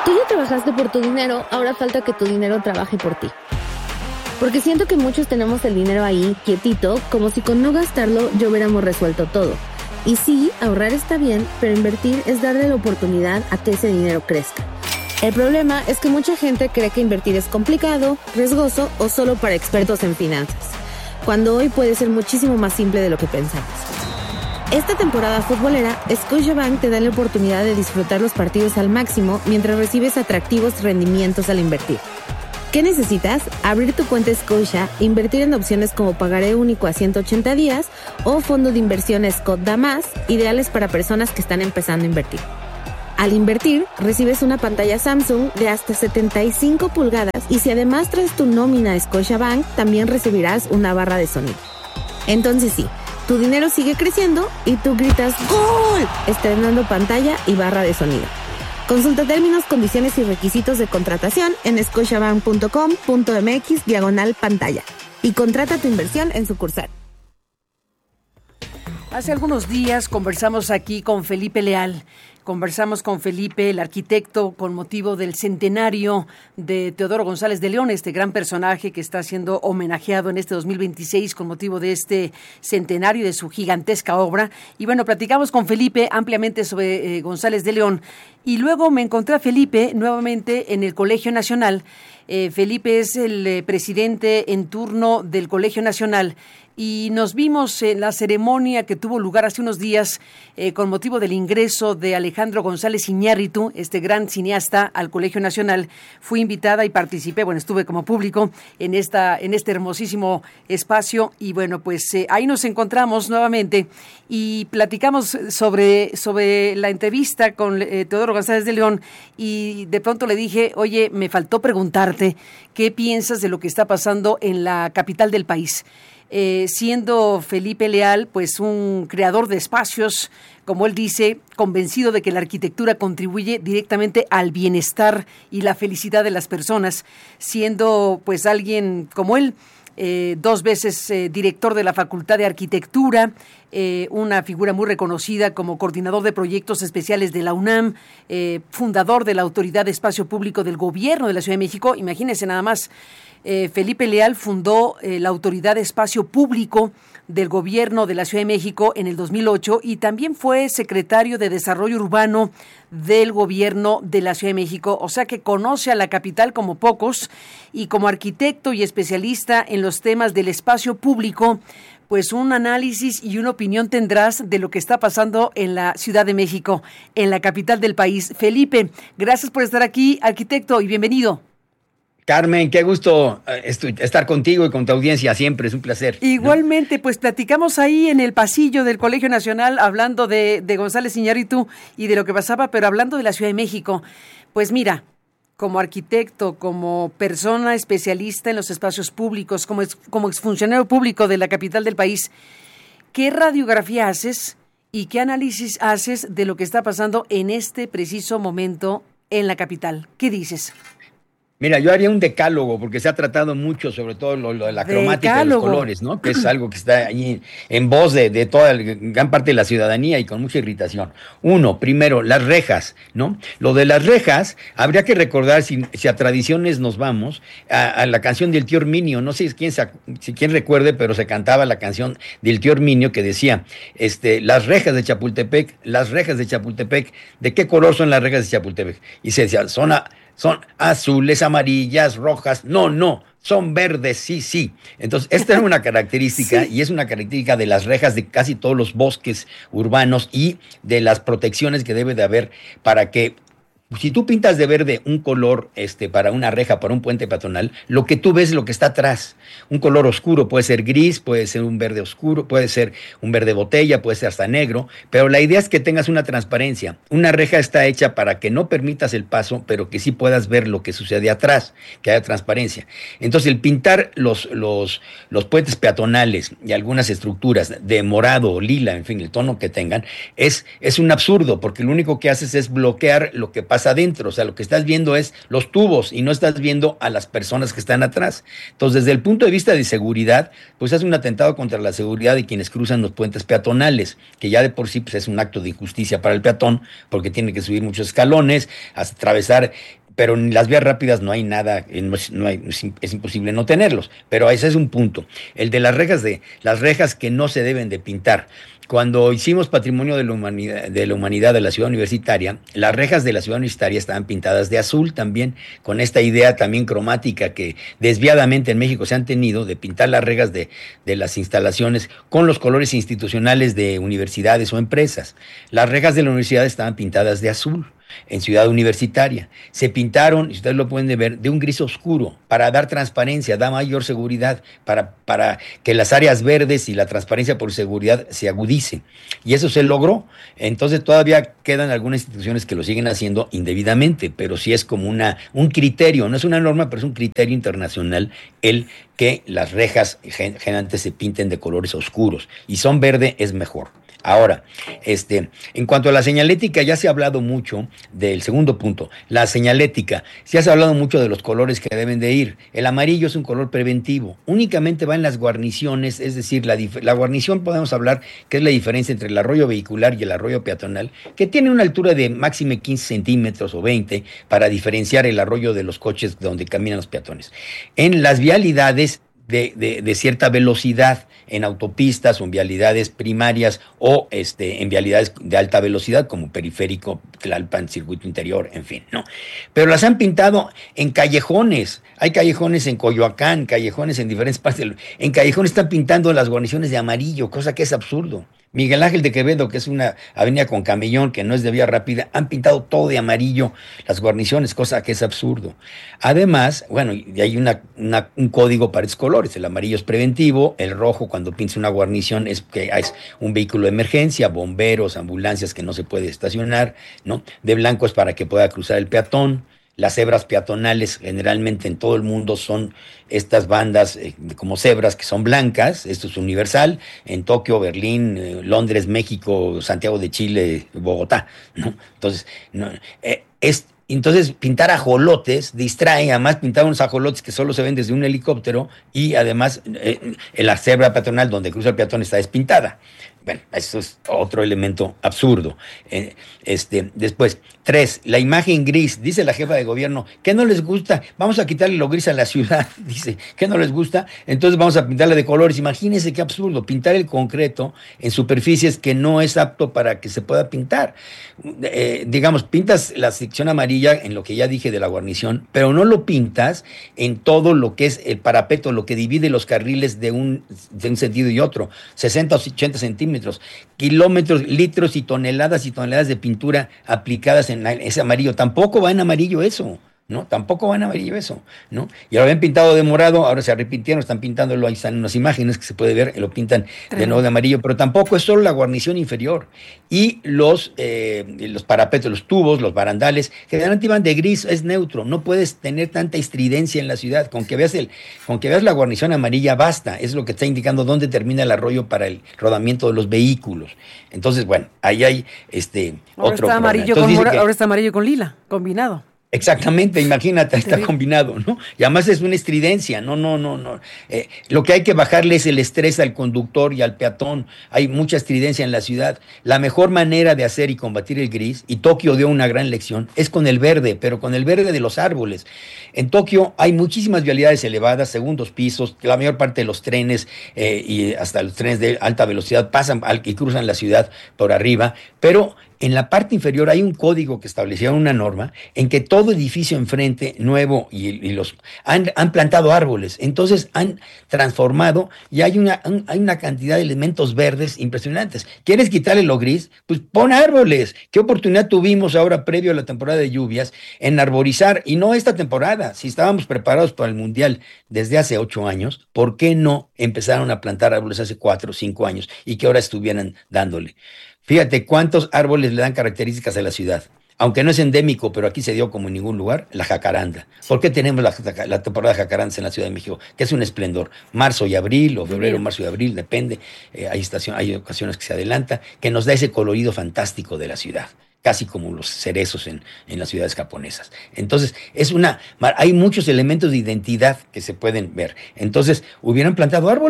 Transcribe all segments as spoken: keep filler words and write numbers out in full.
Tú ya trabajaste por tu dinero, ahora falta que tu dinero trabaje por ti. Porque siento que muchos tenemos el dinero ahí, quietito, como si con no gastarlo ya hubiéramos resuelto todo. Y sí, ahorrar está bien, pero invertir es darle la oportunidad a que ese dinero crezca. El problema es que mucha gente cree que invertir es complicado, riesgoso o solo para expertos en finanzas, cuando hoy puede ser muchísimo más simple de lo que pensamos. Esta temporada futbolera, Scotiabank te da la oportunidad de disfrutar los partidos al máximo mientras recibes atractivos rendimientos al invertir. ¿Qué necesitas? Abrir tu cuenta Scotia, invertir en opciones como pagaré único a ciento ochenta días o fondo de inversión Scott Da Más, ideales para personas que están empezando a invertir. Al invertir, recibes una pantalla Samsung de hasta setenta y cinco pulgadas y si además traes tu nómina a Scotiabank, también recibirás una barra de sonido. Entonces sí, tu dinero sigue creciendo y tú gritas ¡Gol!, estrenando pantalla y barra de sonido. Consulta términos, condiciones y requisitos de contratación en scotiabank punto com punto m x diagonal pantalla y contrata tu inversión en sucursal. Hace algunos días conversamos aquí con Felipe Leal. Conversamos con Felipe, el arquitecto, con motivo del centenario de Teodoro González de León, este gran personaje que está siendo homenajeado en este dos mil veintiséis con motivo de este centenario de su gigantesca obra. Y bueno, platicamos con Felipe ampliamente sobre eh, González de León. Y luego me encontré a Felipe nuevamente en el Colegio Nacional. Eh, Felipe es el eh, presidente en turno del Colegio Nacional. Y nos vimos en la ceremonia que tuvo lugar hace unos días eh, con motivo del ingreso de Alejandro González Iñárritu, este gran cineasta, al Colegio Nacional. Fui invitada y participé, bueno, estuve como público en esta en este hermosísimo espacio y bueno, pues eh, ahí nos encontramos nuevamente y platicamos sobre, sobre la entrevista con eh, Teodoro González de León y de pronto le dije, oye, me faltó preguntarte qué piensas de lo que está pasando en la capital del país. Eh, siendo Felipe Leal pues un creador de espacios, como él dice, convencido de que la arquitectura contribuye directamente al bienestar y la felicidad de las personas, siendo pues alguien como él, eh, dos veces eh, director de la Facultad de Arquitectura, eh, una figura muy reconocida como coordinador de proyectos especiales de la UNAM, eh, fundador de la Autoridad de Espacio Público del Gobierno de la Ciudad de México. Imagínense nada más. Eh, Felipe Leal fundó eh, la Autoridad de Espacio Público del Gobierno de la Ciudad de México en el dos mil ocho y también fue secretario de Desarrollo Urbano del Gobierno de la Ciudad de México, o sea que conoce a la capital como pocos y como arquitecto y especialista en los temas del espacio público, pues un análisis y una opinión tendrás de lo que está pasando en la Ciudad de México, en la capital del país. Felipe, gracias por estar aquí, arquitecto, y bienvenido. Carmen, qué gusto estar contigo y con tu audiencia siempre, es un placer. Igualmente, ¿no? Pues platicamos ahí en el pasillo del Colegio Nacional hablando de, de González Iñárritu y de lo que pasaba, pero hablando de la Ciudad de México. Pues mira, como arquitecto, como persona especialista en los espacios públicos, como, ex, como exfuncionario público de la capital del país, ¿qué radiografía haces y qué análisis haces de lo que está pasando en este preciso momento en la capital? ¿Qué dices? Mira, yo haría un decálogo, porque se ha tratado mucho, sobre todo lo, lo de la cromática decálogo. De los colores, ¿no? Que es algo que está ahí en voz de, de toda la gran parte de la ciudadanía y con mucha irritación. Uno, primero, las rejas, ¿no? Lo de las rejas, habría que recordar, si, si a tradiciones nos vamos, a, a la canción del tío Herminio, no sé quién, se, si quién recuerde, pero se cantaba la canción del tío Herminio que decía, este, las rejas de Chapultepec, las rejas de Chapultepec, ¿de qué color son las rejas de Chapultepec? Y se decía, son a... Son azules, amarillas, rojas. No, no, son verdes, sí, sí. Entonces, esta es una característica sí. Y es una característica de las rejas de casi todos los bosques urbanos y de las protecciones que debe de haber para que, si tú pintas de verde un color este, para una reja, para un puente peatonal, lo que tú ves es lo que está atrás. Un color oscuro puede ser gris, puede ser un verde oscuro, puede ser un verde botella, puede ser hasta negro, pero la idea es que tengas una transparencia. Una reja está hecha para que no permitas el paso, pero que sí puedas ver lo que sucede atrás, que haya transparencia. Entonces, el pintar los, los, los puentes peatonales y algunas estructuras de morado o lila, en fin, el tono que tengan, es, es un absurdo, porque lo único que haces es bloquear lo que pasa adentro, o sea, lo que estás viendo es los tubos y no estás viendo a las personas que están atrás. Entonces, desde el punto de vista de seguridad, pues es un atentado contra la seguridad de quienes cruzan los puentes peatonales, que ya de por sí pues, es un acto de injusticia para el peatón, porque tiene que subir muchos escalones, atravesar pero en las vías rápidas no hay nada, no es, no hay, es imposible no tenerlos, pero ese es un punto. El de las rejas de las rejas que no se deben de pintar. Cuando hicimos Patrimonio de la Humanidad de la Humanidad de la Ciudad Universitaria, las rejas de la Ciudad Universitaria estaban pintadas de azul también, con esta idea también cromática que desviadamente en México se han tenido de pintar las rejas de, de las instalaciones con los colores institucionales de universidades o empresas. Las rejas de la universidad estaban pintadas de azul. En Ciudad Universitaria se pintaron, y ustedes lo pueden ver, de un gris oscuro para dar transparencia, dar mayor seguridad, para, para que las áreas verdes y la transparencia por seguridad se agudicen, y eso se logró. Entonces todavía quedan algunas instituciones que lo siguen haciendo indebidamente, pero sí es como una, un criterio, no es una norma, pero es un criterio internacional el que las rejas generalmente se pinten de colores oscuros, y son verde es mejor. Ahora, este, en cuanto a la señalética, ya se ha hablado mucho del segundo punto, la señalética. Ya se ha hablado mucho de los colores que deben de ir. El amarillo es un color preventivo, únicamente va en las guarniciones, es decir, la, la guarnición podemos hablar que es la diferencia entre el arroyo vehicular y el arroyo peatonal, que tiene una altura de máximo quince centímetros o veinte para diferenciar el arroyo de los coches donde caminan los peatones. En las vialidades De, de, de cierta velocidad, en autopistas o en vialidades primarias o este, en vialidades de alta velocidad como Periférico, Tlalpan, Circuito Interior, en fin, ¿no? Pero las han pintado en callejones. Hay callejones en Coyoacán, callejones en diferentes partes. Del, en callejones están pintando las guarniciones de amarillo, cosa que es absurdo. Miguel Ángel de Quevedo, que es una avenida con camellón, que no es de vía rápida, han pintado todo de amarillo las guarniciones, cosa que es absurdo. Además, bueno, y hay una, una, un código para esos colores. El amarillo es preventivo, el rojo cuando pintas una guarnición es que es un vehículo de emergencia, bomberos, ambulancias que no se puede estacionar, ¿no? De blanco es para que pueda cruzar el peatón. Las cebras peatonales generalmente en todo el mundo son estas bandas eh, como cebras que son blancas, esto es universal, en Tokio, Berlín, eh, Londres, México, Santiago de Chile, Bogotá, ¿no? Entonces, no, eh, es, entonces pintar ajolotes distrae, además pintar unos ajolotes que solo se ven desde un helicóptero y además eh, la cebra peatonal donde cruza el peatón está despintada. Bueno, eso es otro elemento absurdo. Eh, este, después, tres, la imagen gris. Dice la jefa de gobierno, ¿qué no les gusta? Vamos a quitarle lo gris a la ciudad. Dice, ¿qué no les gusta? Entonces vamos a pintarle de colores. Imagínense qué absurdo, pintar el concreto en superficies que no es apto para que se pueda pintar. Eh, digamos, pintas la sección amarilla en lo que ya dije de la guarnición, pero no lo pintas en todo lo que es el parapeto, lo que divide los carriles de un, de un sentido y otro, sesenta o ochenta centímetros. Kilómetros, litros y toneladas y toneladas de pintura aplicadas en ese amarillo. Tampoco va en amarillo eso, ¿no? Tampoco va en amarillo eso, ¿no? Y lo habían pintado de morado, ahora se arrepintieron, están pintándolo, ahí están unas imágenes que se puede ver, lo pintan de nuevo de amarillo, pero tampoco es solo la guarnición inferior. Y los, eh, los parapetos, los tubos, los barandales, generalmente iban de gris, es neutro, no puedes tener tanta estridencia en la ciudad, con que veas el, con que veas la guarnición amarilla basta, es lo que está indicando dónde termina el arroyo para el rodamiento de los vehículos. Entonces, bueno, ahí hay este ahora otro está amarillo con mora, que, ahora está amarillo con lila, combinado. Exactamente, imagínate, está sí. combinado, ¿no? Y además es una estridencia, no, no, no, no. Eh, lo que hay que bajarle es el estrés al conductor y al peatón. Hay mucha estridencia en la ciudad. La mejor manera de hacer y combatir el gris, y Tokio dio una gran lección, es con el verde, pero con el verde de los árboles. En Tokio hay muchísimas vialidades elevadas, segundos pisos, la mayor parte de los trenes eh, y hasta los trenes de alta velocidad pasan al, y cruzan la ciudad por arriba, pero en la parte inferior hay un código que establecía una norma en que todo edificio enfrente, nuevo, y, y los han, han plantado árboles. Entonces han transformado y hay una, un, hay una cantidad de elementos verdes impresionantes. ¿Quieres quitarle lo gris? Pues pon árboles. ¿Qué oportunidad tuvimos ahora previo a la temporada de lluvias en arborizar? Y no esta temporada. Si estábamos preparados para el Mundial desde hace ocho años, ¿por qué no empezaron a plantar árboles hace cuatro o cinco años y que ahora estuvieran dándole? Fíjate cuántos árboles le dan características a la ciudad. Aunque no es endémico, pero aquí se dio como en ningún lugar, la jacaranda. ¿Por qué tenemos la, la temporada de jacarandas en la Ciudad de México? Que es un esplendor. Marzo y abril, o febrero, marzo y abril, depende. Eh, hay, estación, hay ocasiones que se adelanta, que nos da ese colorido fantástico de la ciudad. Casi como los cerezos en, en las ciudades japonesas. Entonces, es una, hay muchos elementos de identidad que se pueden ver. Entonces, hubieran plantado árboles.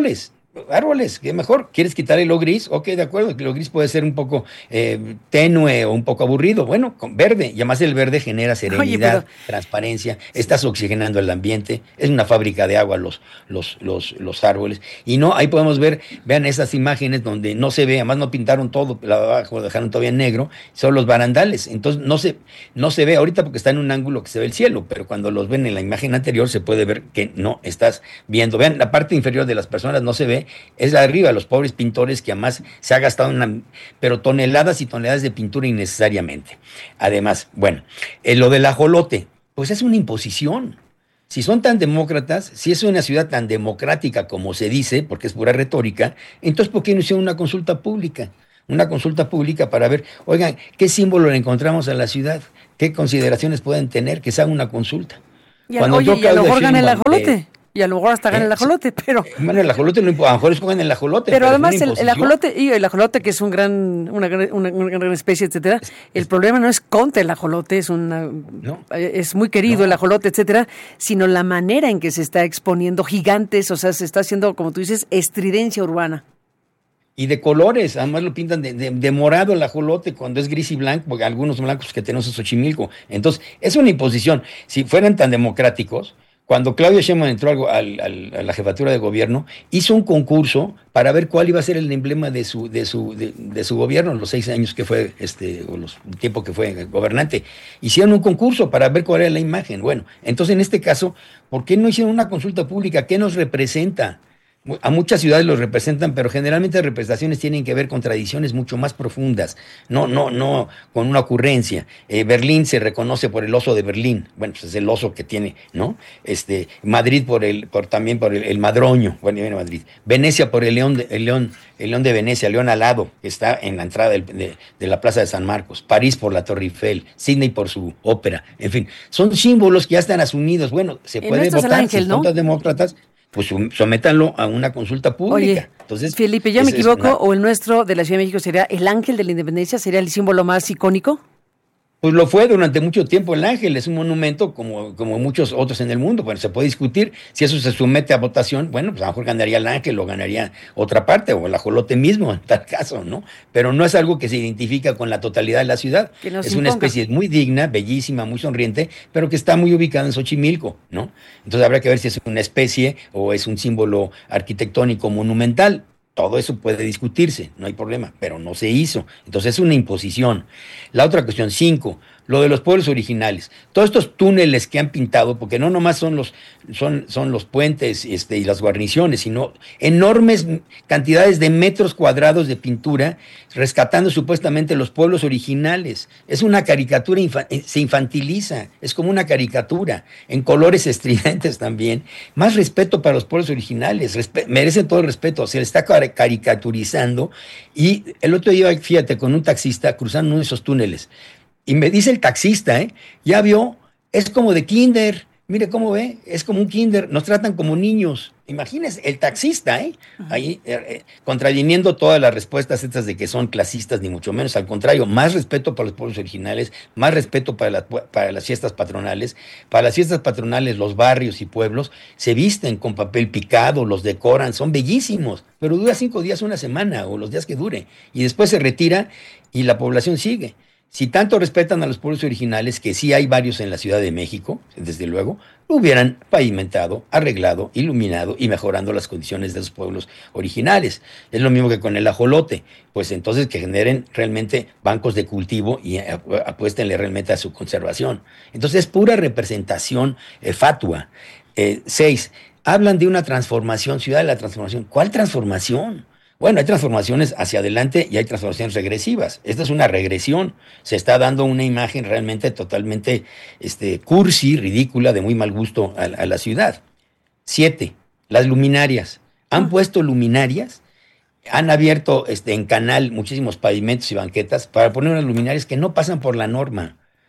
Árboles, qué mejor. ¿Quieres quitarle lo gris? Ok, de acuerdo, que lo gris puede ser un poco eh, tenue o un poco aburrido. Bueno, con verde. Y además el verde genera serenidad, Oye, pero... transparencia, estás oxigenando el ambiente. Es una fábrica de agua los, los, los, los árboles. Y no, ahí podemos ver, vean esas imágenes donde no se ve, además no pintaron todo, la abajo dejaron todavía en negro, son los barandales. Entonces no se, no se ve ahorita porque está en un ángulo que se ve el cielo, pero cuando los ven en la imagen anterior se puede ver que no estás viendo. Vean, la parte inferior de las personas no se ve, es la de arriba, los pobres pintores que además se ha gastado una, pero toneladas y toneladas de pintura innecesariamente. Además, bueno, eh, lo del ajolote, pues es una imposición. Si son tan demócratas, si es una ciudad tan democrática como se dice, porque es pura retórica, entonces ¿por qué no hicieron una consulta pública? Una consulta pública para ver, oigan, ¿qué símbolo le encontramos a la ciudad? ¿Qué consideraciones pueden tener? Que se haga una consulta. Y a, oye, y a lo mejor gana el ajolote. Eh, Y a lo mejor hasta gana el ajolote, pero... Bueno, el ajolote, no, a lo mejor escogen el ajolote. Pero, pero además el, el ajolote, y el ajolote que es un gran, una, una, una gran especie, etcétera, el problema no es contra el ajolote, es una, no, es muy querido no. el ajolote, etcétera, sino la manera en que se está exponiendo gigantes, o sea, se está haciendo, como tú dices, estridencia urbana. Y de colores, además lo pintan de, de, de morado el ajolote cuando es gris y blanco, porque algunos blancos que tenemos en Xochimilco. Entonces, es una imposición. Si fueran tan democráticos, cuando Claudia Sheinbaum entró al, al, a la jefatura de gobierno, hizo un concurso para ver cuál iba a ser el emblema de su, de su, de, de su gobierno, los seis años que fue, este, o los, el tiempo que fue gobernante. Hicieron un concurso para ver cuál era la imagen. Bueno, entonces en este caso, ¿por qué no hicieron una consulta pública? ¿Qué nos representa? A muchas ciudades los representan, pero generalmente las representaciones tienen que ver con tradiciones mucho más profundas, no, no, no con una ocurrencia. Eh, Berlín se reconoce por el oso de Berlín, bueno, pues es el oso que tiene, ¿no? Este, Madrid por el, por también por el, el madroño, bueno, viene Madrid. Venecia por el león, de, el león, el león de Venecia, león alado, que está en la entrada del, de, de la Plaza de San Marcos. París por la Torre Eiffel, Sydney por su ópera, en fin, son símbolos que ya están asumidos. Bueno, se puede votar, ángel, si ¿no? son tan demócratas, pues sométanlo a una consulta pública. Oye, entonces, Felipe, ¿yo me equivoco una... o el nuestro de la Ciudad de México sería el ángel de la independencia? ¿Sería el símbolo más icónico? Pues lo fue durante mucho tiempo el ángel, es un monumento como, como muchos otros en el mundo. Bueno, se puede discutir si eso se somete a votación, bueno, pues a lo mejor ganaría el ángel o ganaría otra parte, o el ajolote mismo en tal caso, ¿no? Pero no es algo que se identifica con la totalidad de la ciudad. Es imponga. Una especie muy digna, bellísima, muy sonriente, pero que está muy ubicada en Xochimilco, ¿no? Entonces habrá que ver si es una especie o es un símbolo arquitectónico monumental. Todo eso puede discutirse, no hay problema, pero no se hizo. Entonces es una imposición. La otra cuestión, cinco, lo de los pueblos originales. Todos estos túneles que han pintado, porque no nomás son los, son, son los puentes este, y las guarniciones, sino enormes cantidades de metros cuadrados de pintura, rescatando supuestamente los pueblos originales. Es una caricatura, infa- se infantiliza, es como una caricatura, en colores estridentes también. Más respeto para los pueblos originales, respe- merecen todo el respeto, se les está car- caricaturizando. Y el otro día, fíjate, con un taxista cruzando uno de esos túneles, y me dice el taxista, ¿eh? Ya vio, es como de kinder. Mire cómo ve, es como un kinder. Nos tratan como niños. Imagínense, el taxista, ¿eh? Ahí, eh, eh, contraviniendo todas las respuestas estas de que son clasistas, ni mucho menos. Al contrario, más respeto para los pueblos originales, más respeto para, la, para las fiestas patronales. Para las fiestas patronales, los barrios y pueblos se visten con papel picado, los decoran, son bellísimos. Pero dura cinco días, una semana, o los días que dure. Y después se retira y la población sigue. Si tanto respetan a los pueblos originales, que sí hay varios en la Ciudad de México, desde luego, lo hubieran pavimentado, arreglado, iluminado y mejorando las condiciones de los pueblos originales. Es lo mismo que con el ajolote, pues entonces que generen realmente bancos de cultivo y apuéstenle realmente a su conservación. Entonces es pura representación eh, fatua. Eh, seis, hablan de una transformación, ciudad de la transformación. ¿Cuál transformación? Bueno, hay transformaciones hacia adelante y hay transformaciones regresivas. Esta es una regresión. Se está dando una imagen realmente totalmente este, cursi, ridícula, de muy mal gusto a, a la ciudad. Siete, las luminarias. Han ah. puesto luminarias, han abierto este, en canal muchísimos pavimentos y banquetas para poner unas luminarias que no pasan por la norma.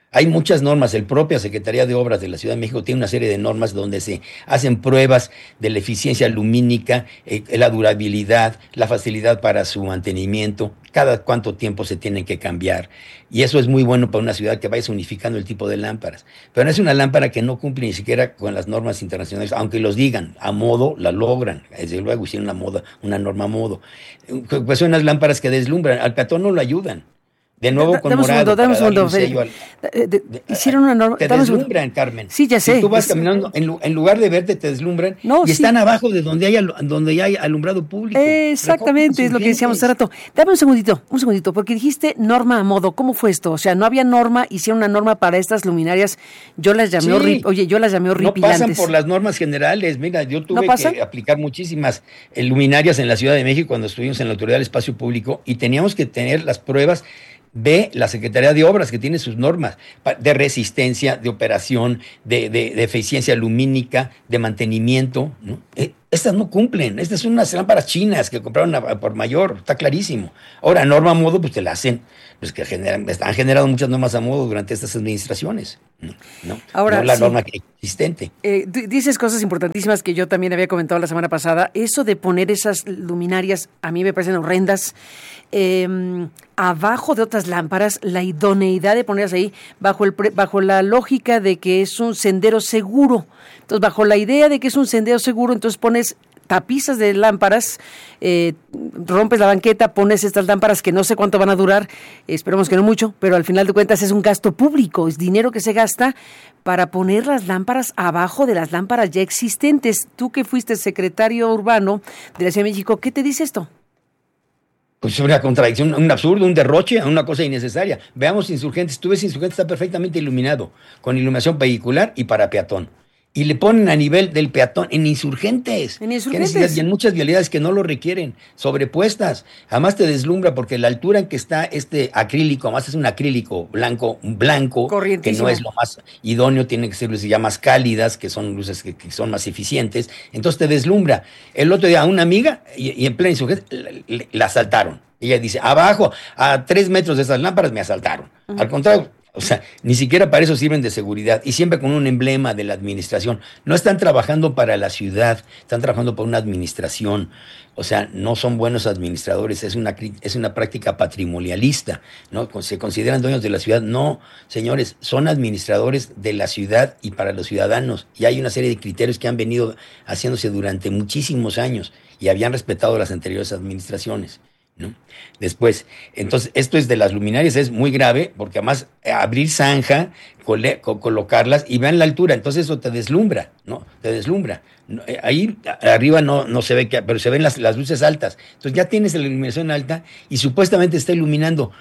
Hay muchas normas, el propia Secretaría de Obras de la Ciudad de México tiene una serie de normas donde se hacen pruebas de la eficiencia lumínica, eh, la durabilidad, la facilidad para su mantenimiento, cada cuánto tiempo se tienen que cambiar. Y eso es muy bueno para una ciudad que vaya unificando el tipo de lámparas. Pero no es una lámpara que no cumple ni siquiera con las normas internacionales, aunque los digan, a modo la logran, desde luego hicieron una, moda, una norma a modo. Pues son unas lámparas que deslumbran, al peatón no lo ayudan. De nuevo da, con morado. Dame un segundo, un segundo. Al, de, de, de, hicieron una norma. Te deslumbran, Carmen. Sí, ya sé. Si tú vas es, caminando, en, en lugar de verte, te deslumbran no, y sí. están abajo de donde hay, donde ya hay alumbrado público. Exactamente, es lo que decíamos hace rato. Dame un segundito, un segundito, porque dijiste norma a modo. ¿Cómo fue esto? O sea, no había norma, hicieron una norma para estas luminarias. Yo las llamé sí. horripilantes. Oye, yo las llamé horripilantes. No pasan por las normas generales. Mira, yo tuve ¿No que aplicar muchísimas luminarias en la Ciudad de México cuando estuvimos en la Autoridad del Espacio Público y teníamos que tener las pruebas de la Secretaría de Obras, que tiene sus normas de resistencia, de operación, de, de, de eficiencia lumínica, de mantenimiento, ¿no? Eh, estas no cumplen, estas son unas lámparas chinas que compraron a, a por mayor, está clarísimo. Ahora, norma a modo, pues te la hacen, pues que generan, han generado muchas normas a modo durante estas administraciones, ¿no? ¿No? Ahora, no la sí. norma existente. Eh, dices cosas importantísimas que yo también había comentado la semana pasada. Eso de poner esas luminarias, a mí me parecen horrendas. Eh, abajo de otras lámparas, la idoneidad de ponerlas ahí bajo, el, bajo la lógica de que es un sendero seguro. Entonces, bajo la idea de que es un sendero seguro, entonces pones tapizas de lámparas, eh, rompes la banqueta, pones estas lámparas que no sé cuánto van a durar, esperemos que no mucho, pero al final de cuentas es un gasto público, es dinero que se gasta para poner las lámparas abajo de las lámparas ya existentes. Tú que fuiste secretario urbano de la Ciudad de México, ¿qué te dice esto? Pues es una contradicción, un absurdo, un derroche, una cosa innecesaria. Veamos Insurgentes, tú ves Insurgentes, está perfectamente iluminado, con iluminación vehicular y para peatón. Y le ponen a nivel del peatón en Insurgentes. En Insurgentes. Y en muchas vialidades que no lo requieren, sobrepuestas. Además te deslumbra porque la altura en que está este acrílico, además es un acrílico blanco, blanco, que no es lo más idóneo, tiene que ser luces ya más cálidas, que son luces que, que son más eficientes. Entonces te deslumbra. El otro día a una amiga, y, y en plena Insurgentes, la, la, la asaltaron. Ella dice, abajo, a tres metros de esas lámparas me asaltaron. Uh-huh. Al contrario, o sea, ni siquiera para eso sirven de seguridad y siempre con un emblema de la administración. No están trabajando para la ciudad, están trabajando para una administración. O sea, no son buenos administradores, es una, es una práctica patrimonialista, ¿no? Se consideran dueños de la ciudad. No, señores, son administradores de la ciudad y para los ciudadanos. Y hay una serie de criterios que han venido haciéndose durante muchísimos años y habían respetado las anteriores administraciones, ¿no? Después, entonces, esto es de las luminarias, es muy grave, porque además abrir zanja, cole, co- colocarlas y vean la altura, entonces eso te deslumbra, ¿no? Te deslumbra. Ahí arriba no, no se ve, que, pero se ven las, las luces altas. Entonces ya tienes la iluminación alta y supuestamente está iluminando.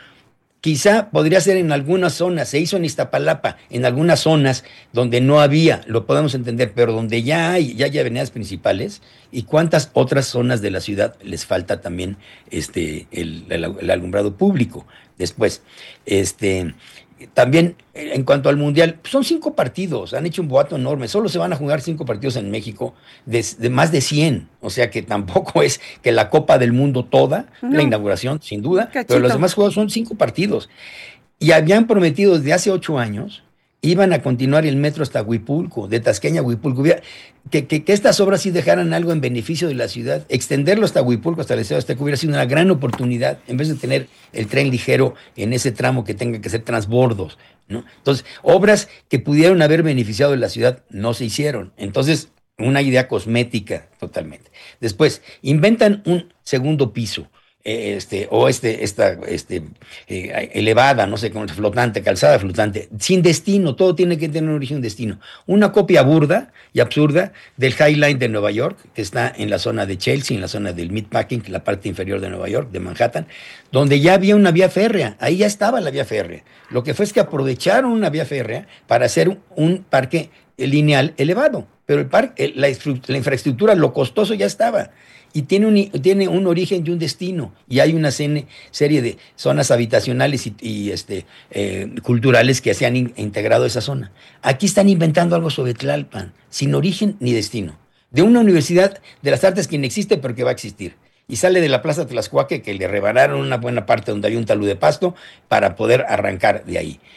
Quizá podría ser en algunas zonas, se hizo en Iztapalapa, en algunas zonas donde no había, lo podemos entender, pero donde ya hay, ya hay avenidas principales, y cuántas otras zonas de la ciudad les falta también este el, el, el alumbrado público. Después, este también en cuanto al Mundial, son cinco partidos, han hecho un boato enorme, solo se van a jugar cinco partidos en México, de, de más de cien, o sea que tampoco es que la Copa del Mundo toda, no. La inauguración, sin duda, pero los demás juegos son cinco partidos. Y habían prometido desde hace ocho años, iban a continuar el metro hasta Huipulco, de Tasqueña a Huipulco, que, que, que estas obras sí dejaran algo en beneficio de la ciudad, extenderlo hasta Huipulco, hasta el Estado de Azteca, hubiera sido una gran oportunidad, en vez de tener el tren ligero en ese tramo que tenga que ser transbordos, ¿no? Entonces, obras que pudieron haber beneficiado de la ciudad no se hicieron. Entonces, una idea cosmética totalmente. Después, inventan un segundo piso. Este, o este, esta este, eh, elevada, no sé cómo, flotante, calzada flotante, sin destino, todo tiene que tener un origen, un destino. Una copia burda y absurda del High Line de Nueva York, que está en la zona de Chelsea, en la zona del Meatpacking, la parte inferior de Nueva York, de Manhattan, donde ya había una vía férrea, ahí ya estaba la vía férrea. Lo que fue es que aprovecharon una vía férrea para hacer un, un parque lineal elevado, pero el parque, la, la infraestructura, lo costoso ya estaba. Y tiene un, tiene un origen y un destino, y hay una serie de zonas habitacionales y, y este, eh, culturales que se han in, integrado a esa zona. Aquí están inventando algo sobre Tlalpan, sin origen ni destino, de una universidad de las artes que no existe, pero que va a existir. Y sale de la Plaza Tlaxcuaque, que le rebanaron una buena parte donde había un talud de pasto, para poder arrancar de ahí.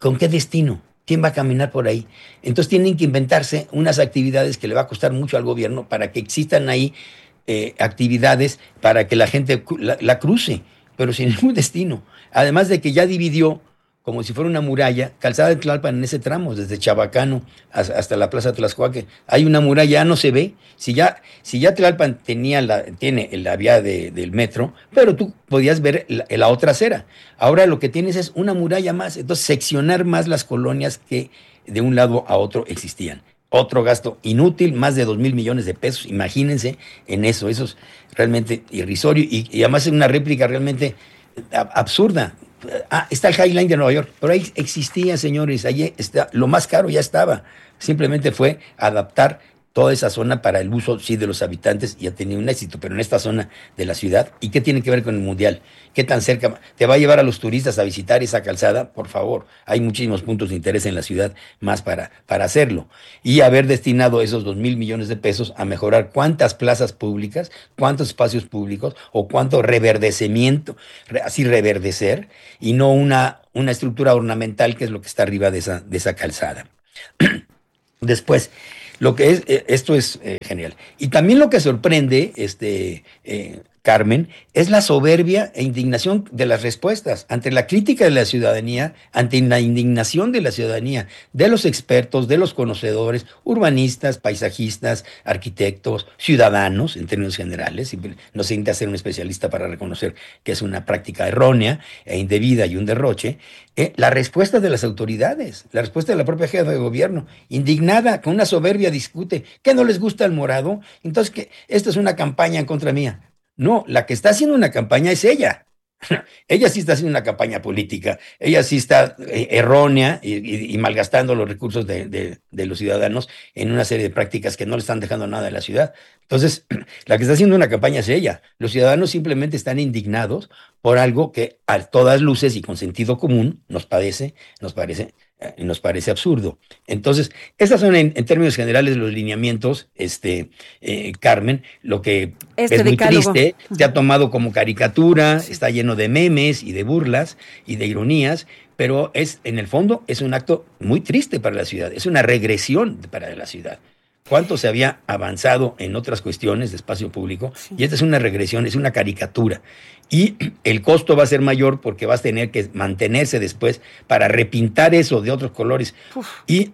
¿con qué destino? ¿Quién va a caminar por ahí? Entonces tienen que inventarse unas actividades que le va a costar mucho al gobierno para que existan ahí eh, actividades para que la gente la, la cruce, pero sin ningún destino. Además de que ya dividió, como si fuera una muralla, Calzada de Tlalpan en ese tramo, desde Chabacano hasta la Plaza Tlaxcuaque. Hay una muralla, ya no se ve. Si ya, si ya Tlalpan tenía la, tiene la vía de, del metro, pero tú podías ver la, la otra acera. Ahora lo que tienes es una muralla más, entonces seccionar más las colonias que de un lado a otro existían. Otro gasto inútil, más de dos mil millones de pesos, imagínense en eso, eso es realmente irrisorio y, y además es una réplica realmente absurda. Ah, está el High Line de Nueva York, pero ahí existía, señores, ahí está, lo más caro ya estaba, simplemente fue adaptar toda esa zona para el uso, sí, de los habitantes y ha tenido un éxito, pero en esta zona de la ciudad, ¿y qué tiene que ver con el Mundial? ¿Qué tan cerca te va a llevar a los turistas a visitar esa calzada? Por favor, hay muchísimos puntos de interés en la ciudad más para, para hacerlo. Y haber destinado esos dos mil millones de pesos a mejorar cuántas plazas públicas, cuántos espacios públicos o cuánto reverdecimiento, así reverdecer, y no una, una estructura ornamental que es lo que está arriba de esa, de esa calzada. Después, lo que es, esto es eh, genial. Y también lo que sorprende, este, eh, Carmen, es la soberbia e indignación de las respuestas ante la crítica de la ciudadanía, ante la indignación de la ciudadanía, de los expertos, de los conocedores, urbanistas, paisajistas, arquitectos, ciudadanos, en términos generales. No se intenta ser un especialista para reconocer que es una práctica errónea e indebida y un derroche. Eh, la respuesta de las autoridades, la respuesta de la propia jefa de gobierno, indignada, con una soberbia, discute, ¿qué no les gusta el morado? Entonces, ¿qué? Esto es una campaña en contra mía. No, la que está haciendo una campaña es ella. Ella sí está haciendo una campaña política, ella sí está eh, errónea y, y, y malgastando los recursos de, de, de los ciudadanos en una serie de prácticas que no le están dejando nada de la ciudad. Entonces, la que está haciendo una campaña es ella. Los ciudadanos simplemente están indignados por algo que a todas luces y con sentido común nos parece, nos parece, eh, nos parece absurdo. Entonces, esas son en, en términos generales los lineamientos, este, eh, Carmen, lo que este es muy decálogo. triste, se ha tomado como caricatura, sí. Está lleno de memes y de burlas y de ironías, pero es, en el fondo, es un acto muy triste para la ciudad, es una regresión para la ciudad. ¿Cuánto se había avanzado en otras cuestiones de espacio público? Sí. Y esta es una regresión, es una caricatura. Y el costo va a ser mayor porque vas a tener que mantenerse después para repintar eso de otros colores. Y,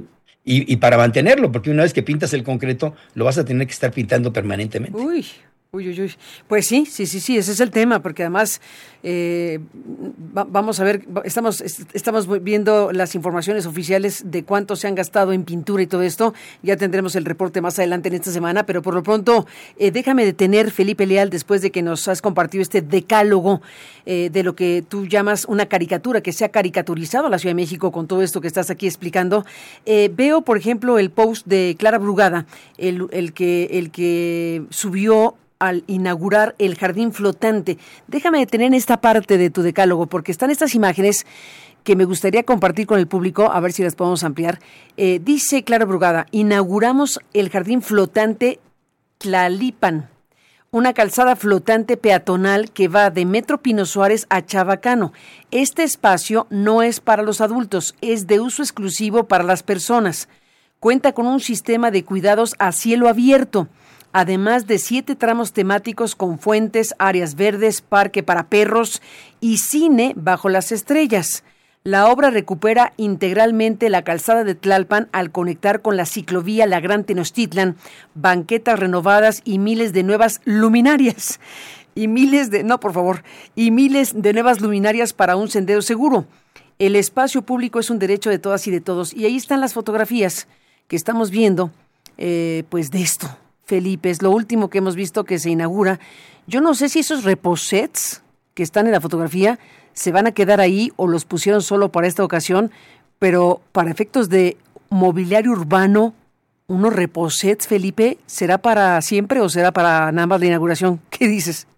y, y para mantenerlo, porque una vez que pintas el concreto, lo vas a tener que estar pintando permanentemente. Uy. Uy, uy, uy. Pues sí, sí, sí, sí, ese es el tema, porque además eh, va, vamos a ver, estamos, estamos viendo las informaciones oficiales de cuánto se han gastado en pintura y todo esto. Ya tendremos el reporte más adelante en esta semana, pero por lo pronto eh, déjame detener, Felipe Leal, después de que nos has compartido este decálogo eh, de lo que tú llamas una caricatura, que se ha caricaturizado a la Ciudad de México con todo esto que estás aquí explicando. Eh, veo, por ejemplo, el post de Clara Brugada, el, el que, el que subió al inaugurar el jardín flotante. Déjame detener esta parte de tu decálogo, porque están estas imágenes que me gustaría compartir con el público, a ver si las podemos ampliar. Eh, dice Clara Brugada, inauguramos el jardín flotante Tlalipan, una calzada flotante peatonal que va de Metro Pino Suárez a Chabacano. Este espacio no es para los adultos, es de uso exclusivo para las personas. Cuenta con un sistema de cuidados a cielo abierto, además de siete tramos temáticos con fuentes, áreas verdes, parque para perros y cine bajo las estrellas. La obra recupera integralmente la calzada de Tlalpan al conectar con la ciclovía La Gran Tenochtitlan, banquetas renovadas y miles de nuevas luminarias. Y miles de, no, por favor, y miles de nuevas luminarias para un sendero seguro. El espacio público es un derecho de todas y de todos. Y ahí están las fotografías que estamos viendo, eh, pues de esto. Felipe, es lo último que hemos visto que se inaugura. Yo no sé si esos reposets que están en la fotografía se van a quedar ahí o los pusieron solo para esta ocasión, pero para efectos de mobiliario urbano, unos reposets, Felipe, ¿será para siempre o será para nada más la inauguración? ¿Qué dices?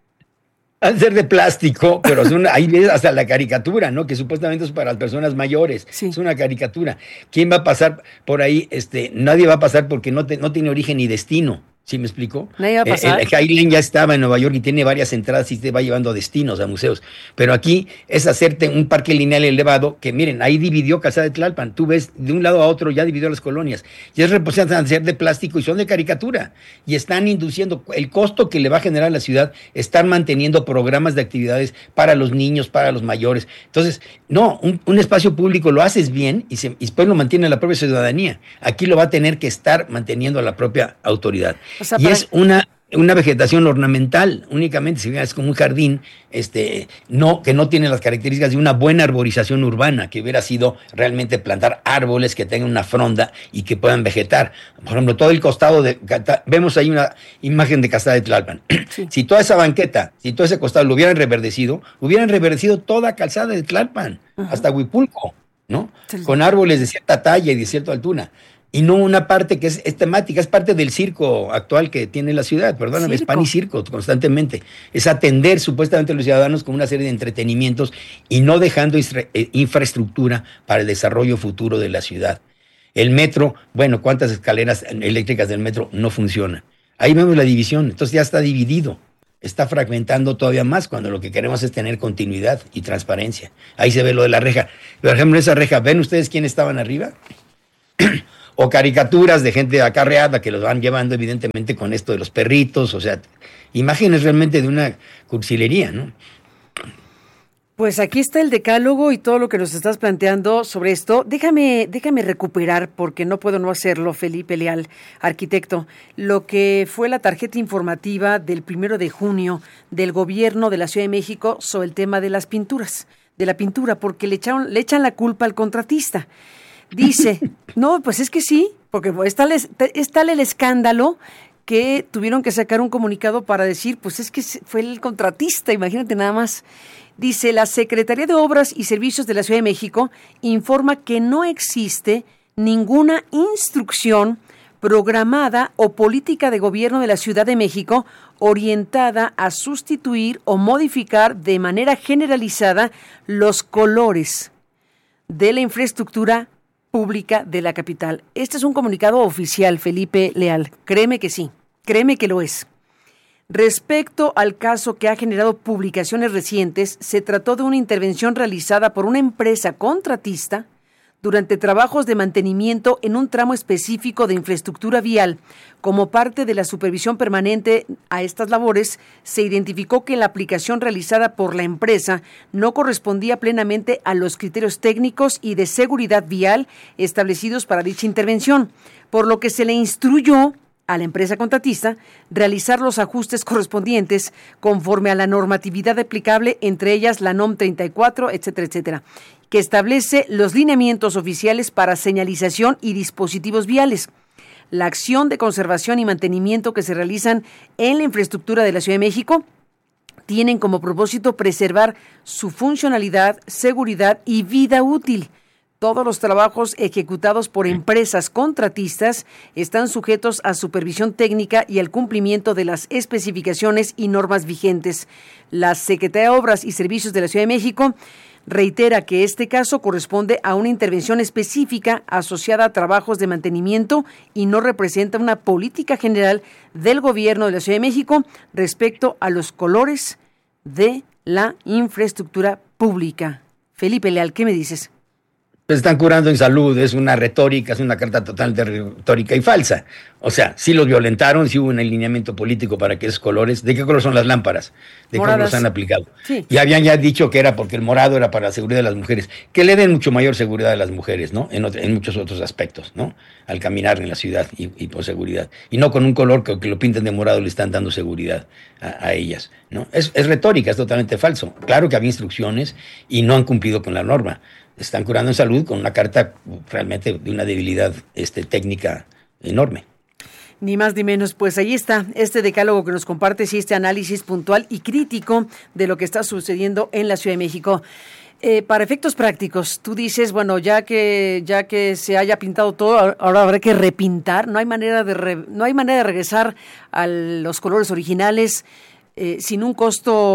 Al ser de plástico, pero es una, ahí ves hasta la caricatura, ¿no? Que supuestamente es para las personas mayores. Sí. Es una caricatura. ¿Quién va a pasar por ahí? Este, nadie va a pasar porque no, te, no tiene origen ni destino. ¿Sí me explico? No iba a pasar. El, el Highland ya estaba en Nueva York y tiene varias entradas y te va llevando a destinos, a museos. Pero aquí es hacerte un parque lineal elevado que, miren, ahí dividió Calzada de Tlalpan. Tú ves de un lado a otro, ya dividió las colonias. Y es representan ser de plástico y son de caricatura. Y están induciendo el costo que le va a generar a la ciudad, están manteniendo programas de actividades para los niños, para los mayores. Entonces, no, un, un espacio público lo haces bien y, se, y después lo mantiene la propia ciudadanía. Aquí lo va a tener que estar manteniendo la propia autoridad. O sea, y para... es una, una vegetación ornamental, únicamente, si es como un jardín, este, no, que no tiene las características de una buena arborización urbana, que hubiera sido realmente plantar árboles que tengan una fronda y que puedan vegetar. Por ejemplo, todo el costado de, vemos ahí una imagen de Calzada de Tlalpan. Sí. Si toda esa banqueta, si todo ese costado lo hubieran reverdecido, hubieran reverdecido toda Calzada de Tlalpan, uh-huh. hasta Huipulco, ¿no? Sí. Con árboles de cierta talla y de cierta altura. Y no una parte que es, es temática, es parte del circo actual que tiene la ciudad, perdóname, es pan y circo constantemente. Es atender supuestamente a los ciudadanos con una serie de entretenimientos y no dejando infraestructura para el desarrollo futuro de la ciudad. El metro, bueno, ¿cuántas escaleras eléctricas del metro no funcionan? Ahí vemos la división, entonces ya está dividido, está fragmentando todavía más cuando lo que queremos es tener continuidad y transparencia. Ahí se ve lo de la reja. Por ejemplo, esa reja, ¿ven ustedes quiénes estaban arriba? O caricaturas de gente acarreada que los van llevando evidentemente con esto de los perritos, o sea, imágenes realmente de una cursilería, ¿no? Pues aquí está el decálogo y todo lo que nos estás planteando sobre esto. Déjame, déjame recuperar, porque no puedo no hacerlo, Felipe Leal, arquitecto, lo que fue la tarjeta informativa del primero de junio del gobierno de la Ciudad de México sobre el tema de las pinturas, de la pintura, porque le echaron, le echan la culpa al contratista. Dice, no, pues es que sí, porque es tal, es tal el escándalo que tuvieron que sacar un comunicado para decir, pues es que fue el contratista, imagínate nada más. Dice, la Secretaría de Obras y Servicios de la Ciudad de México informa que no existe ninguna instrucción programada o política de gobierno de la Ciudad de México orientada a sustituir o modificar de manera generalizada los colores de la infraestructura pública de la capital. Este es un comunicado oficial, Felipe Leal. Créeme que sí, créeme que lo es. Respecto al caso que ha generado publicaciones recientes, se trató de una intervención realizada por una empresa contratista durante trabajos de mantenimiento en un tramo específico de infraestructura vial. Como parte de la supervisión permanente a estas labores, se identificó que la aplicación realizada por la empresa no correspondía plenamente a los criterios técnicos y de seguridad vial establecidos para dicha intervención, por lo que se le instruyó a la empresa contratista realizar los ajustes correspondientes conforme a la normatividad aplicable, entre ellas la N O M treinta y cuatro, etcétera, etcétera, que establece los lineamientos oficiales para señalización y dispositivos viales. La acción de conservación y mantenimiento que se realizan en la infraestructura de la Ciudad de México tienen como propósito preservar su funcionalidad, seguridad y vida útil. Todos los trabajos ejecutados por empresas contratistas están sujetos a supervisión técnica y al cumplimiento de las especificaciones y normas vigentes. La Secretaría de Obras y Servicios de la Ciudad de México reitera que este caso corresponde a una intervención específica asociada a trabajos de mantenimiento y no representa una política general del gobierno de la Ciudad de México respecto a los colores de la infraestructura pública. Felipe Leal, ¿qué me dices? Pues están curando en salud, es una retórica, es una carta totalmente retórica y falsa. O sea, sí los violentaron, sí hubo un alineamiento político para que esos colores, ¿de qué color son las lámparas? ¿De qué color los han aplicado? Sí. Y habían ya dicho que era porque el morado era para la seguridad de las mujeres, que le den mucho mayor seguridad a las mujeres, ¿no? En, otro, en muchos otros aspectos, ¿no? Al caminar en la ciudad y, y por seguridad. Y no con un color que, que lo pinten de morado le están dando seguridad a, a ellas, ¿no? Es, es retórica, es totalmente falso. Claro que había instrucciones y no han cumplido con la norma. Están curando en salud con una carta realmente de una debilidad este, técnica enorme. Ni más ni menos, pues ahí está este decálogo que nos compartes y este análisis puntual y crítico de lo que está sucediendo en la Ciudad de México. Eh, para efectos prácticos, tú dices, bueno, ya que ya que se haya pintado todo, ahora habrá que repintar. No hay manera de re, no hay manera de regresar a los colores originales eh, sin un costo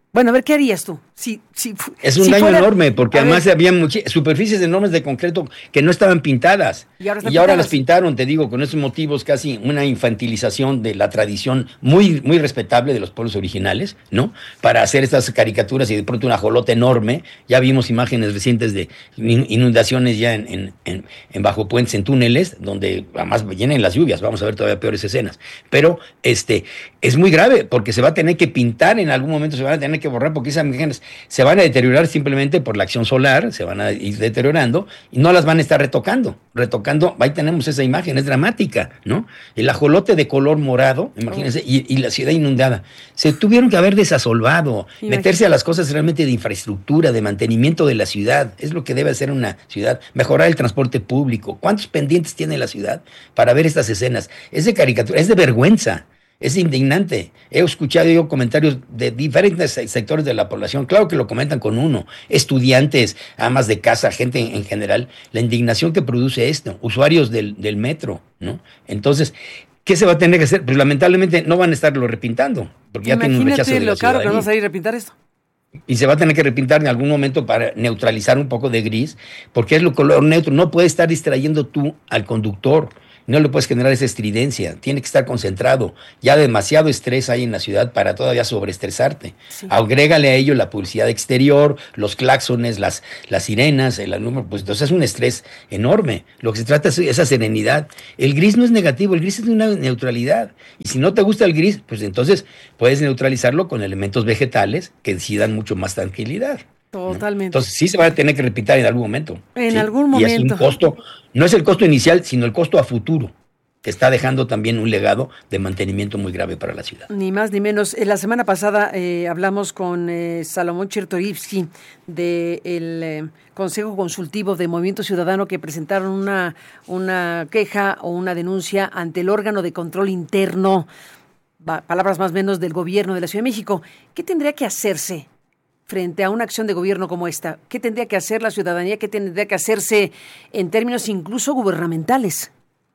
Bueno, a ver, ¿qué harías tú? Si, si, es un si daño fuera, enorme, porque además ver, había much- superficies enormes de concreto que no estaban pintadas. Y, ahora, y ahora las pintaron, te digo, con esos motivos, casi una infantilización de la tradición muy, muy respetable de los pueblos originales, ¿no? Para hacer estas caricaturas y de pronto un ajolote enorme. Ya vimos imágenes recientes de inundaciones ya en, en, en, en bajo puentes, en túneles, donde además vienen las lluvias. Vamos a ver todavía peores escenas. Pero este es muy grave, porque se va a tener que pintar en algún momento, se van a tener que borrar, porque esas imágenes se van a deteriorar simplemente por la acción solar, se van a ir deteriorando y no las van a estar retocando. Retocando, ahí tenemos esa imagen, es dramática, ¿no? El ajolote de color morado, imagínense, oh. y, y la ciudad inundada. Se tuvieron que haber desasolvado, Imagínate. meterse a las cosas realmente de infraestructura, de mantenimiento de la ciudad, es lo que debe hacer una ciudad, mejorar el transporte público. ¿Cuántos pendientes tiene la ciudad para ver estas escenas? Es de caricatura, es de vergüenza. Es indignante. He escuchado yo comentarios de diferentes sectores de la población, claro que lo comentan con uno, estudiantes, amas de casa, gente en, en general, la indignación que produce esto, usuarios del, del metro, ¿no? Entonces, ¿qué se va a tener que hacer? Pues lamentablemente no van a estarlo repintando, porque ya Imagínate tienen un rechazo de la lo caro que ciudadanía. vamos a ir a repintar esto. Y se va a tener que repintar en algún momento para neutralizar un poco de gris, porque es lo color neutro, no puede estar distrayendo tú al conductor. No le puedes generar esa estridencia, tiene que estar concentrado. Ya demasiado estrés hay en la ciudad para todavía sobreestresarte. Sí. Agrégale a ello la publicidad exterior, los claxones, las, las sirenas, el número, pues entonces es un estrés enorme. Lo que se trata es esa serenidad. El gris no es negativo, el gris es de una neutralidad. Y si no te gusta el gris, pues entonces puedes neutralizarlo con elementos vegetales que sí dan mucho más tranquilidad. Totalmente. Entonces sí se va a tener que repintar en algún momento. En ¿sí? algún momento. Y es un costo, no es el costo inicial, sino el costo a futuro, que está dejando también un legado de mantenimiento muy grave para la ciudad. Ni más ni menos. La semana pasada eh, hablamos con eh, Salomón Chertorivsky del eh, Consejo Consultivo de Movimiento Ciudadano, que presentaron una, una queja o una denuncia ante el órgano de control interno, palabras más o menos del gobierno de la Ciudad de México. ¿Qué tendría que hacerse frente a una acción de gobierno como esta? ¿Qué tendría que hacer la ciudadanía? ¿Qué tendría que hacerse en términos incluso gubernamentales?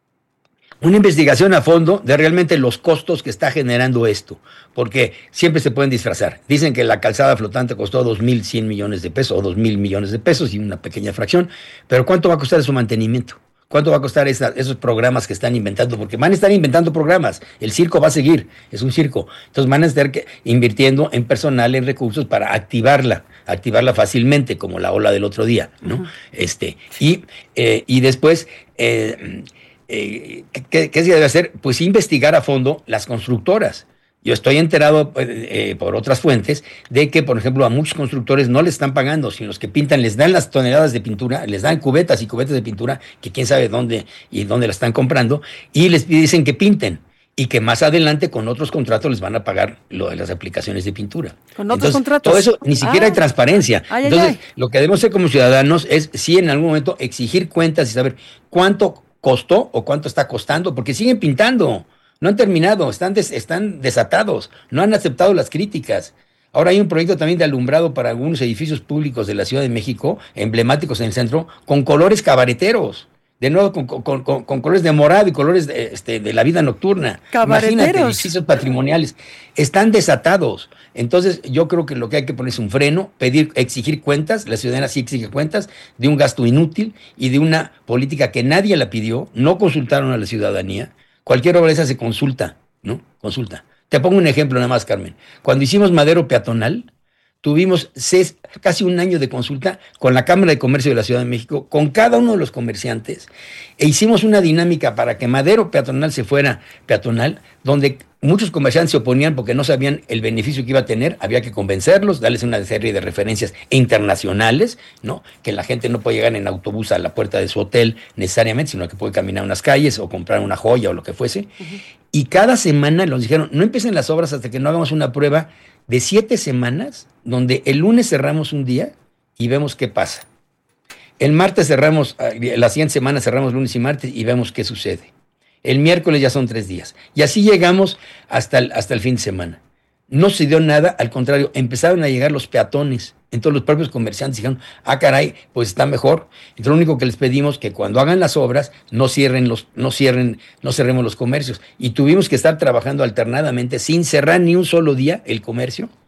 Una investigación a fondo de realmente los costos que está generando esto, porque siempre se pueden disfrazar. Dicen que la calzada flotante costó dos mil cien millones de pesos o dos mil millones de pesos y una pequeña fracción, pero ¿cuánto va a costar su mantenimiento? ¿Cuánto va a costar esa, esos programas que están inventando? Porque van a estar inventando programas. El circo va a seguir, es un circo. Entonces van a estar que, invirtiendo en personal, en recursos para activarla, activarla fácilmente, como la ola del otro día, ¿no? Uh-huh. Este, y, eh, y después, eh, eh, ¿qué, ¿qué se debe hacer? Pues investigar a fondo las constructoras. Yo estoy enterado eh, por otras fuentes de que, por ejemplo, a muchos constructores no les están pagando, sino los que pintan les dan las toneladas de pintura, les dan cubetas y cubetas de pintura, que quién sabe dónde y dónde las están comprando, y les dicen que pinten, y que más adelante con otros contratos les van a pagar lo de las aplicaciones de pintura. ¿Con otros Entonces, contratos? Todo eso, ni siquiera ah. hay transparencia. Ay, Entonces, ay, ay. lo que debemos hacer como ciudadanos es, sí, en algún momento, exigir cuentas y saber cuánto costó o cuánto está costando, porque siguen pintando. No han terminado, están, des, están desatados, no han aceptado las críticas. Ahora hay un proyecto también de alumbrado para algunos edificios públicos de la Ciudad de México, emblemáticos en el centro, con colores cabareteros. De nuevo, con, con, con, con colores de morado y colores de, este, de la vida nocturna. Cabareteros. Imagínate, edificios patrimoniales. Están desatados. Entonces, yo creo que lo que hay que poner es un freno, pedir, exigir cuentas. La ciudadana sí exige cuentas de un gasto inútil y de una política que nadie la pidió, no consultaron a la ciudadanía. Cualquier obra esa se consulta, ¿no? Consulta. Te pongo un ejemplo nada más, Carmen. Cuando hicimos Madero Peatonal, tuvimos seis, casi un año de consulta con la Cámara de Comercio de la Ciudad de México, con cada uno de los comerciantes, e hicimos una dinámica para que Madero Peatonal se fuera peatonal, donde muchos comerciantes se oponían porque no sabían el beneficio que iba a tener, había que convencerlos, darles una serie de referencias internacionales, ¿no? Que la gente no puede llegar en autobús a la puerta de su hotel necesariamente, sino que puede caminar unas calles o comprar una joya o lo que fuese. Uh-huh. Y cada semana nos dijeron, no empiecen las obras hasta que no hagamos una prueba de siete semanas, donde el lunes cerramos un día y vemos qué pasa. El martes cerramos, la siguiente semana cerramos lunes y martes y vemos qué sucede. El miércoles ya son tres días. Y así llegamos hasta el, hasta el fin de semana. No se dio nada, al contrario, empezaron a llegar los peatones. Entonces los propios comerciantes dijeron, ah, caray, pues está mejor. Entonces lo único que les pedimos es que cuando hagan las obras, no cierren los, no cierren, no cerremos los comercios. Y tuvimos que estar trabajando alternadamente, sin cerrar ni un solo día el comercio,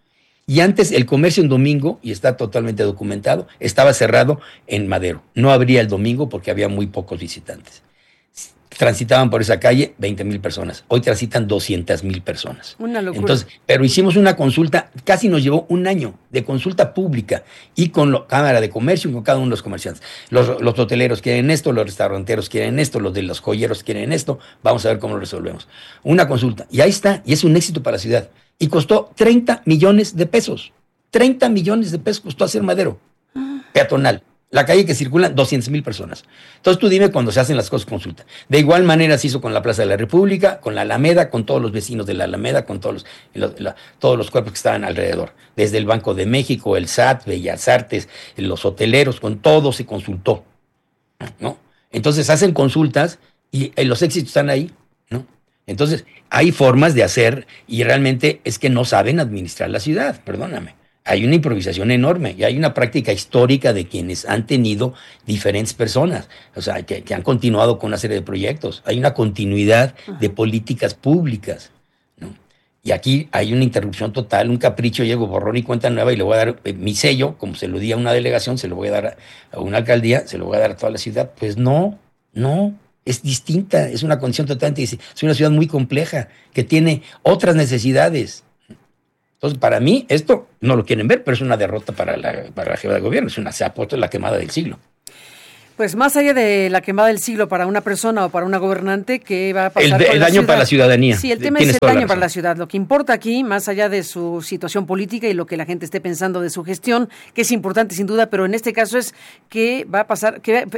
Y antes el comercio en domingo, y está totalmente documentado, estaba cerrado en Madero. No abría el domingo porque había muy pocos visitantes. Transitaban por esa calle veinte mil personas. Hoy transitan doscientas mil personas. Una locura. Entonces, pero hicimos una consulta, casi nos llevó un año de consulta pública y con la Cámara de Comercio y con cada uno de los comerciantes. Los, los hoteleros quieren esto, los restauranteros quieren esto, los de los joyeros quieren esto. Vamos a ver cómo lo resolvemos. Una consulta. Y ahí está. Y es un éxito para la ciudad. Y costó treinta millones de pesos. treinta millones de pesos costó hacer Madero. Ah. Peatonal. La calle que circulan doscientas mil personas. Entonces tú dime cuando se hacen las cosas consulta. De igual manera se hizo con la Plaza de la República, con la Alameda, con todos los vecinos de la Alameda, con todos los, los, la, todos los cuerpos que estaban alrededor. Desde el Banco de México, el S A T, Bellas Artes, los hoteleros, con todo se consultó, ¿no? Entonces hacen consultas y, y los éxitos están ahí, ¿no? Entonces hay formas de hacer y realmente es que no saben administrar la ciudad, perdóname. Hay una improvisación enorme y hay una práctica histórica de quienes han tenido diferentes personas, o sea, que, que han continuado con una serie de proyectos. Hay una continuidad uh-huh. de políticas públicas, ¿no? Y aquí hay una interrupción total, un capricho, llego borrón y cuenta nueva y le voy a dar eh, mi sello, como se lo di a una delegación, se lo voy a dar a, a una alcaldía, se lo voy a dar a toda la ciudad. Pues no, no, es distinta, es una condición totalmente distinta. Es una ciudad muy compleja que tiene otras necesidades. Entonces, para mí, esto no lo quieren ver, pero es una derrota para la, para la jefa de gobierno, es una, se ha puesto la quemada del siglo. Pues más allá de la quemada del siglo para una persona o para una gobernante, ¿qué va a pasar el, con el la daño ciudad? Para la ciudadanía. Sí, el tema Tienes es el daño la para la ciudad. Lo que importa aquí, más allá de su situación política y lo que la gente esté pensando de su gestión, que es importante sin duda, pero en este caso es qué va a pasar, qué,